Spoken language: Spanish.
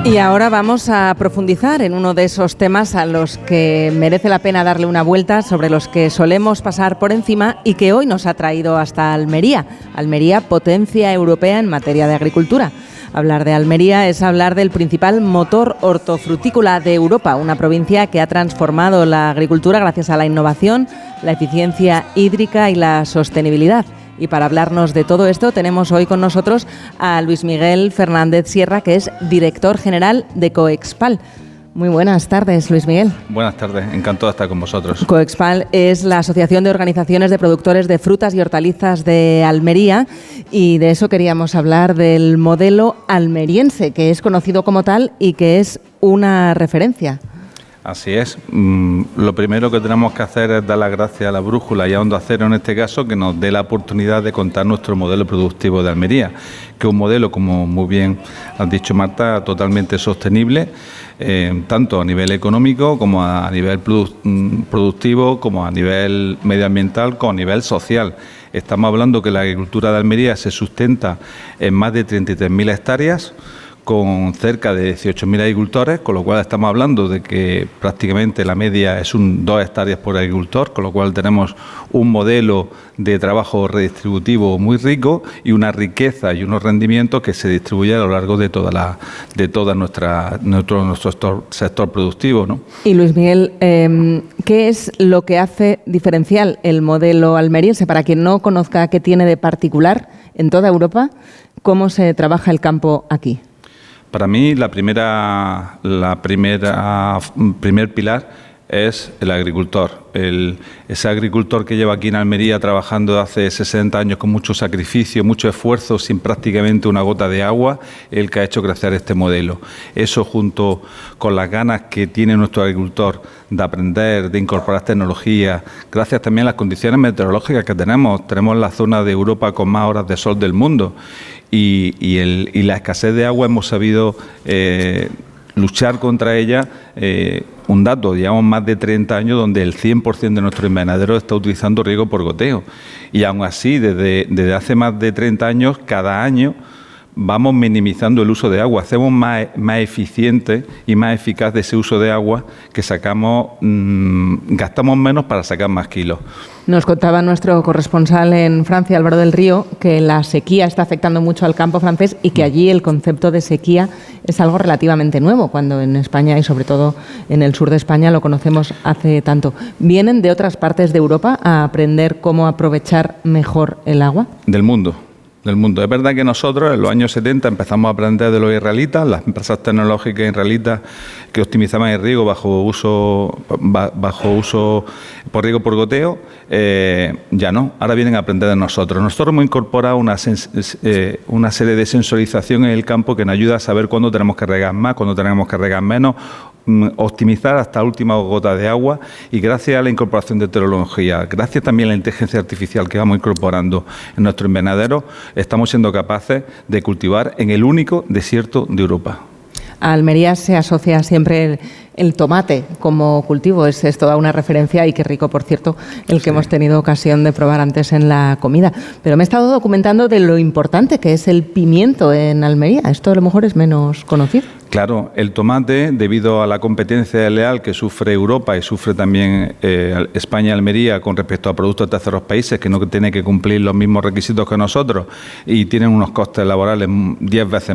Y ahora vamos a profundizar en uno de esos temas a los que merece la pena darle una vuelta, sobre los que solemos pasar por encima y que hoy nos ha traído hasta Almería. Almería, potencia europea en materia de agricultura. Hablar de Almería es hablar del principal motor hortofrutícola de Europa, una provincia que ha transformado la agricultura gracias a la innovación, la eficiencia hídrica y la sostenibilidad. Y para hablarnos de todo esto tenemos hoy con nosotros a Luis Miguel Fernández Sierra, que es director general de Coexpal. Muy buenas tardes, Luis Miguel. Buenas tardes, encantado de estar con vosotros. Coexpal es la Asociación de Organizaciones de Productores de Frutas y Hortalizas de Almería, y de eso queríamos hablar, del modelo almeriense, que es conocido como tal y que es una referencia. Así es. Lo primero que tenemos que hacer es dar las gracias a la Brújula y a Onda Cero, en este caso, que nos dé la oportunidad de contar nuestro modelo productivo de Almería, que es un modelo, como muy bien has dicho, Marta, totalmente sostenible, tanto a nivel económico como a nivel productivo, como a nivel medioambiental, como a nivel social. Estamos hablando que la agricultura de Almería se sustenta en más de 33.000 hectáreas, con cerca de 18.000 agricultores, con lo cual estamos hablando de que prácticamente la media es 2 hectáreas por agricultor, con lo cual tenemos un modelo de trabajo redistributivo muy rico y una riqueza y unos rendimientos que se distribuyen a lo largo de toda nuestro sector productivo, ¿no? Y Luis Miguel, ¿qué es lo que hace diferencial el modelo almeriense? Para quien no conozca qué tiene de particular en toda Europa, ¿cómo se trabaja el campo aquí? Para mí, el primer pilar es el agricultor. Ese agricultor que lleva aquí en Almería trabajando hace 60 años con mucho sacrificio, mucho esfuerzo, sin prácticamente una gota de agua, el que ha hecho crecer este modelo. Eso, junto con las ganas que tiene nuestro agricultor de aprender, de incorporar tecnología, gracias también a las condiciones meteorológicas que tenemos. Tenemos la zona de Europa con más horas de sol del mundo y la escasez de agua hemos sabido luchar contra ella. Un dato, llevamos más de 30 años donde el 100% de nuestro invernadero está utilizando riego por goteo. Y aún así, desde hace más de 30 años, cada año vamos minimizando el uso de agua. Hacemos más eficiente y más eficaz de ese uso de agua, que gastamos menos para sacar más kilos. Nos contaba nuestro corresponsal en Francia, Álvaro del Río, que la sequía está afectando mucho al campo francés y que allí el concepto de sequía es algo relativamente nuevo, cuando en España y sobre todo en el sur de España lo conocemos hace tanto. ¿Vienen de otras partes de Europa a aprender cómo aprovechar mejor el agua? Del mundo. Es verdad que nosotros en los años 70 empezamos a aprender de los israelitas, las empresas tecnológicas israelitas que optimizaban el riego bajo uso por riego por goteo, ya no, ahora vienen a aprender de nosotros. Nosotros hemos incorporado una serie de sensorización en el campo que nos ayuda a saber cuándo tenemos que regar más, cuándo tenemos que regar menos, optimizar hasta la última gota de agua, y gracias a la incorporación de tecnología, gracias también a la inteligencia artificial que vamos incorporando en nuestro invernadero, estamos siendo capaces de cultivar en el único desierto de Europa. A Almería se asocia siempre el tomate como cultivo, es toda una referencia, y qué rico, por cierto, el que hemos tenido ocasión de probar antes en la comida. Pero me he estado documentando de lo importante que es el pimiento en Almería. Esto a lo mejor es menos conocido. Claro, el tomate, debido a la competencia desleal que sufre Europa y sufre también España y Almería con respecto a productos de terceros países que no tienen que cumplir los mismos requisitos que nosotros y tienen unos costes laborales 10 veces